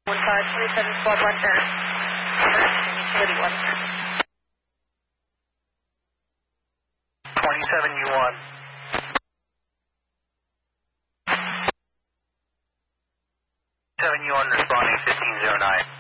27 Squad 1 turn. Utility 1. 27U1. 7U1 responding 1509.